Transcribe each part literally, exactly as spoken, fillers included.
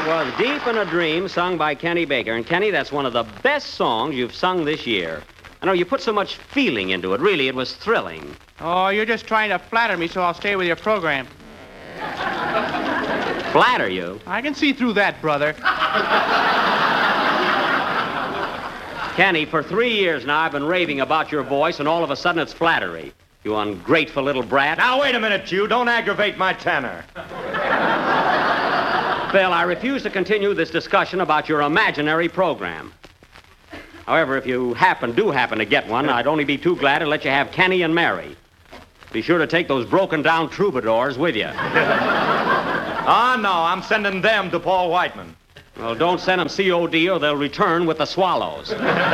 was Deep in a Dream, sung by Kenny Baker. And, Kenny, that's one of the best songs you've sung this year. I know you put so much feeling into it. Really, it was thrilling. Oh, you're just trying to flatter me so I'll stay with your program. Flatter you? I can see through that, brother. Kenny, for three years now, I've been raving about your voice, and all of a sudden it's flattery. You ungrateful little brat. Now, wait a minute, you. Don't aggravate my tenor. Phil, I refuse to continue this discussion about your imaginary program. However, if you happen, do happen to get one, I'd only be too glad to let you have Kenny and Mary. Be sure to take those broken-down troubadours with you. Ah, no, I'm sending them to Paul Whiteman. Well, don't send them C O D or they'll return with the swallows.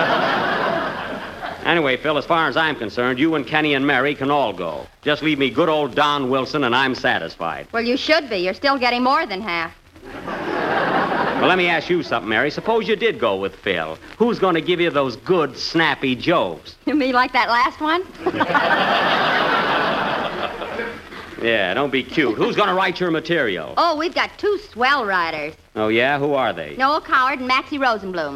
Anyway, Phil, as far as I'm concerned, you and Kenny and Mary can all go. Just leave me good old Don Wilson and I'm satisfied. Well, you should be. You're still getting more than half. Well, let me ask you something, Mary. Suppose you did go with Phil. Who's going to give you those good, snappy jokes? You mean like that last one? Yeah, don't be cute. Who's going to write your material? Oh, we've got two swell writers. Oh, yeah? Who are they? Noel Coward and Maxie Rosenblum.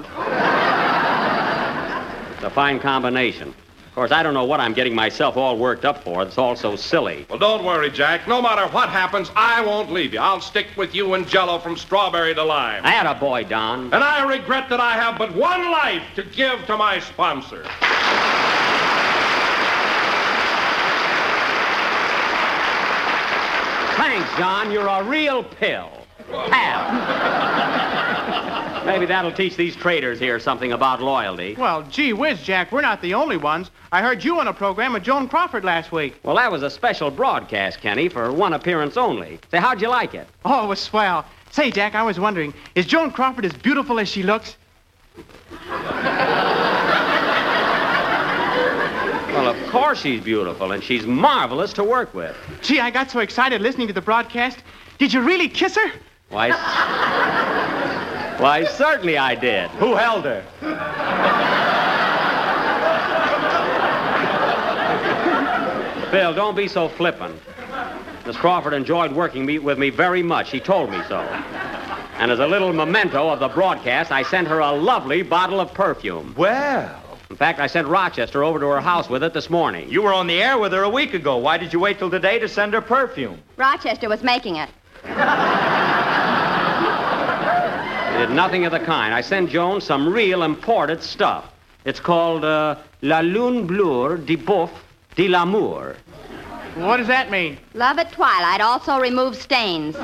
It's a fine combination. Of course, I don't know what I'm getting myself all worked up for. It's all so silly. Well, don't worry, Jack. No matter what happens, I won't leave you. I'll stick with you and Jell-O from strawberry to lime. Attaboy, Don. And I regret that I have but one life to give to my sponsor. Thanks, John. You're a real pill. Pal. Maybe that'll teach these traders here something about loyalty. Well, gee whiz, Jack, we're not the only ones. I heard you on a program with Joan Crawford last week. Well, that was a special broadcast, Kenny, for one appearance only. Say, how'd you like it? Oh, it was swell. Say, Jack, I was wondering, is Joan Crawford as beautiful as she looks? Well, of course she's beautiful, and she's marvelous to work with. Gee, I got so excited listening to the broadcast. Did you really kiss her? Why, Why, certainly I did. Who held her? Phil, don't be so flippant. Miss Crawford enjoyed working me, with me very much. She told me so. And as a little memento of the broadcast, I sent her a lovely bottle of perfume. Well... In fact, I sent Rochester over to her house with it this morning. You were on the air with her a week ago. Why did you wait till today to send her perfume? Rochester was making it. I did nothing of the kind. I sent Joan some real imported stuff. It's called uh, La Lune Bleue de Boeuf de l'Amour. What does that mean? Love at twilight also removes stains.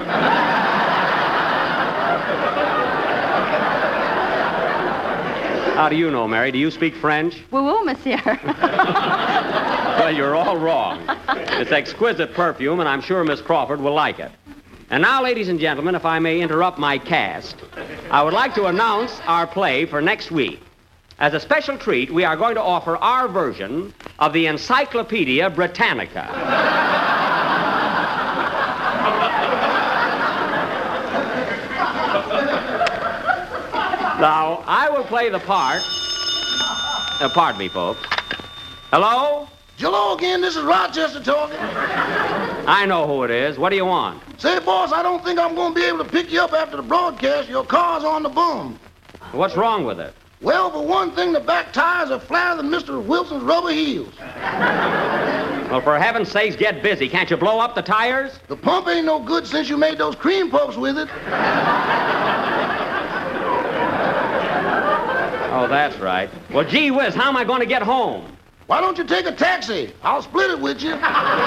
How do you know, Mary? Do you speak French? Woo woo, monsieur. Well, you're all wrong. It's exquisite perfume, and I'm sure Miss Crawford will like it. And now, ladies and gentlemen, if I may interrupt my cast, I would like to announce our play for next week. As a special treat, we are going to offer our version of the Encyclopedia Britannica. Now, I will play the part... Uh, pardon me, folks. Hello? Hello again, this is Rochester talking. I know who it is. What do you want? Say, boss, I don't think I'm going to be able to pick you up after the broadcast. Your car's on the boom. What's wrong with it? Well, for one thing, the back tires are flatter than Mister Wilson's rubber heels. Well, for heaven's sakes, get busy. Can't you blow up the tires? The pump ain't no good since you made those cream puffs with it. Oh, that's right. Well, gee whiz, how am I going to get home? Why don't you take a taxi? I'll split it with you.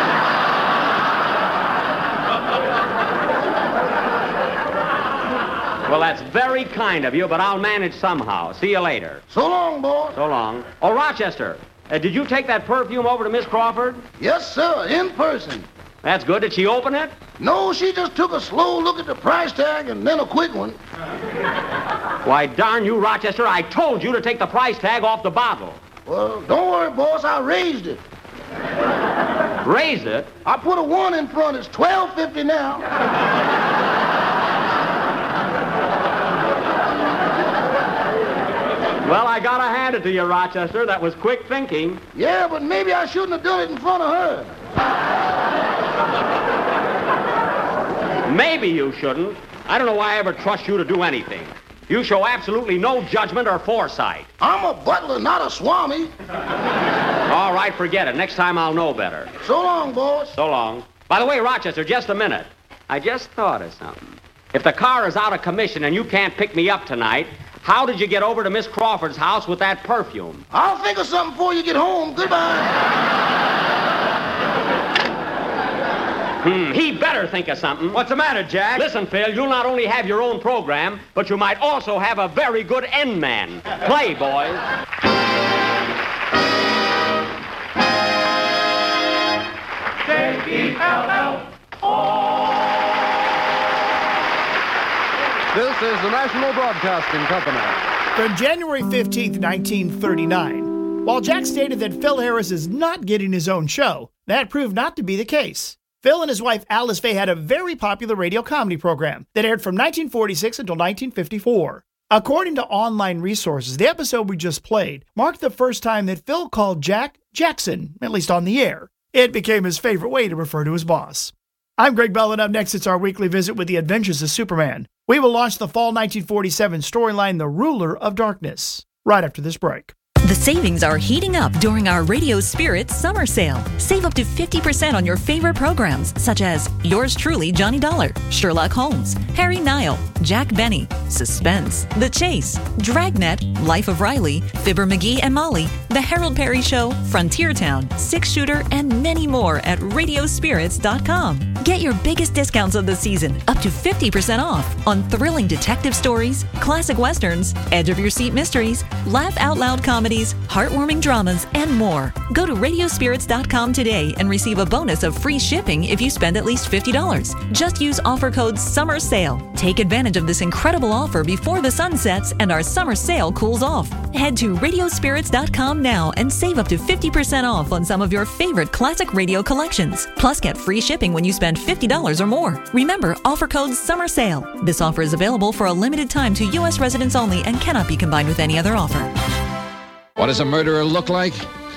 Well, that's very kind of you, but I'll manage somehow. See you later. So long, boy. So long. Oh, Rochester, uh, did you take that perfume over to Miss Crawford? Yes, sir, in person. That's good. Did she open it? No, she just took a slow look at the price tag and then a quick one. Why, darn you, Rochester, I told you to take the price tag off the bottle. Well, don't worry, boss, I raised it. Raised it? I put a one in front. It's twelve fifty now. Well, I gotta hand it to you, Rochester. That was quick thinking. Yeah, but maybe I shouldn't have done it in front of her. Maybe you shouldn't. I don't know why I ever trust you to do anything. You show absolutely no judgment or foresight. I'm a butler, not a swami. All right, forget it. Next time I'll know better. So long, boss. So long. By the way, Rochester, just a minute. I just thought of something. If the car is out of commission and you can't pick me up tonight, how did you get over to Miss Crawford's house with that perfume? I'll think of something before you get home. Goodbye. Hmm, he better think of something. What's the matter, Jack? Listen, Phil, you'll not only have your own program, but you might also have a very good end man. Play, boys. J E L L O. This is the National Broadcasting Company. On January fifteenth, nineteen thirty-nine, while Jack stated that Phil Harris is not getting his own show, that proved not to be the case. Phil and his wife Alice Faye had a very popular radio comedy program that aired from nineteen forty-six until nineteen fifty-four. According to online resources, the episode we just played marked the first time that Phil called Jack Jackson, at least on the air. It became his favorite way to refer to his boss. I'm Greg Bell, and up next it's our weekly visit with the Adventures of Superman. We will launch the fall nineteen forty-seven storyline, The Ruler of Darkness, right after this break. The savings are heating up during our Radio Spirit summer sale. Save up to fifty percent on your favorite programs, such as Yours Truly, Johnny Dollar, Sherlock Holmes, Harry Nile, Jack Benny, Suspense, The Chase, Dragnet, Life of Riley, Fibber McGee and Molly, The Harold Perry Show, Frontier Town, Six Shooter, and many more at radio spirits dot com. Get your biggest discounts of the season, up to fifty percent off, on thrilling detective stories, classic westerns, edge-of-your-seat mysteries, laugh-out-loud comedies, heartwarming dramas, and more. Go to radio spirits dot com today and receive a bonus of free shipping if you spend at least fifty dollars. Just use offer code SUMMERSALE. Take advantage of this incredible offer before the sun sets and our summer sale cools off. Head to radio spirits dot com now and save up to fifty percent off on some of your favorite classic radio collections. Plus, get free shipping when you spend fifty dollars or more. Remember, offer code SUMMERSALE. This offer is available for a limited time to U S residents only and cannot be combined with any other offer. What does a murderer look like?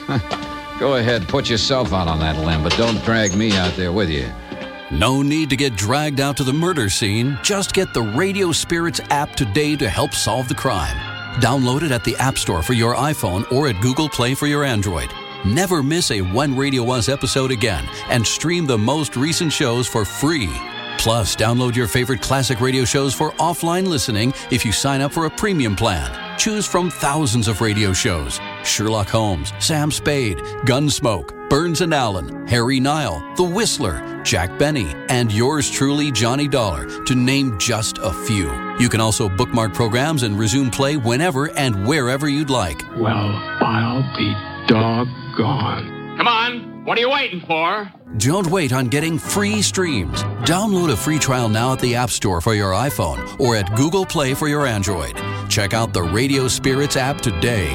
Go ahead, put yourself out on that limb, but don't drag me out there with you. No need to get dragged out to the murder scene. Just get the Radio Spirits app today to help solve the crime. Download it at the App Store for your iPhone or at Google Play for your Android. Never miss a When Radio Was episode again and stream the most recent shows for free. Plus, download your favorite classic radio shows for offline listening if you sign up for a premium plan. Choose from thousands of radio shows: Sherlock Holmes, Sam Spade, Gunsmoke, Burns and Allen, Harry Nile, The Whistler, Jack Benny, and yours truly, Johnny Dollar, to name just a few. You can also bookmark programs and resume play whenever and wherever you'd like. Well, I'll be doggone. Come on, what are you waiting for? Don't wait on getting free streams. Download a free trial now at the App Store for your iPhone or at Google Play for your Android. Check out the Radio Spirits app today.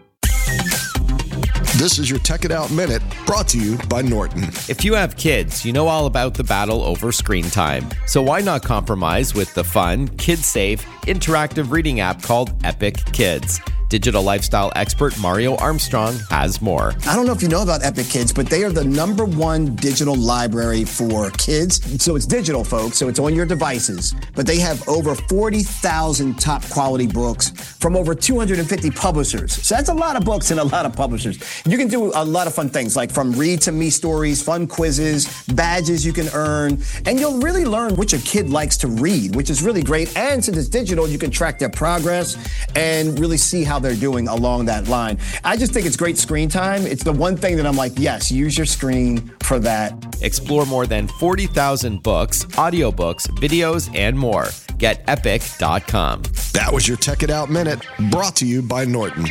This is your Tech It Out Minute, brought to you by Norton. If you have kids, you know all about the battle over screen time. So why not compromise with the fun, kid-safe, interactive reading app called Epic Kids? Digital lifestyle expert Mario Armstrong has more. I don't know if you know about Epic Kids, but they are the number one digital library for kids. So it's digital, folks, so it's on your devices. But they have over forty thousand top quality books from over two hundred fifty publishers. So that's a lot of books and a lot of publishers. You can do a lot of fun things, like from read to me stories, fun quizzes, badges you can earn, and you'll really learn what your kid likes to read, which is really great. And since it's digital, you can track their progress and really see how they're doing along that line. I just think it's great screen time. It's the one thing that I'm like, yes, use your screen for that. Explore more than forty thousand books, audiobooks, videos, and more. Get epic dot com. That was your Tech It Out Minute, brought to you by Norton.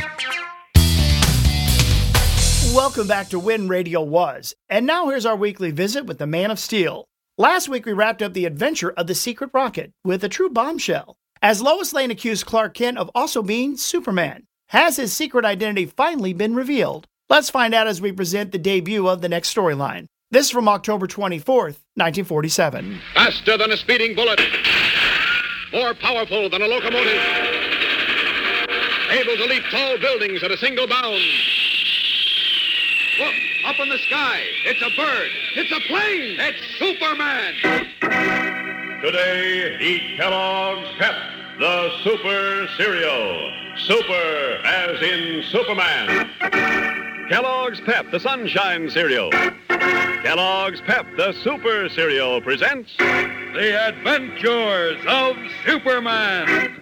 Welcome back to When Radio Was. And now here's our weekly visit with the Man of Steel. Last week we wrapped up the adventure of the Secret Rocket with a true bombshell, as Lois Lane accused Clark Kent of also being Superman. Has his secret identity finally been revealed? Let's find out as we present the debut of the next storyline. This is from October twenty-fourth, nineteen forty-seven. Faster than a speeding bullet. More powerful than a locomotive. Able to leap tall buildings at a single bound. Look, up in the sky. It's a bird. It's a plane. It's Superman. Today, eat Kellogg's Pep, the super cereal. Super as in Superman. Kellogg's Pep, the Sunshine Cereal. Kellogg's Pep, the Super Cereal, presents The Adventures of Superman.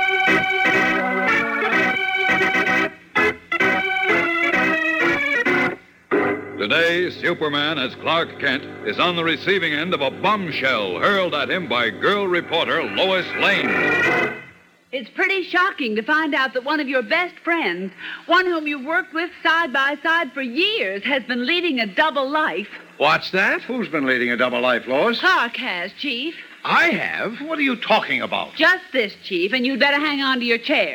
Today, Superman, as Clark Kent, is on the receiving end of a bombshell hurled at him by girl reporter Lois Lane. It's pretty shocking to find out that one of your best friends, one whom you've worked with side by side for years, has been leading a double life. What's that? Who's been leading a double life, Lois? Clark has, Chief. I have? What are you talking about? Just this, Chief, and you'd better hang on to your chair.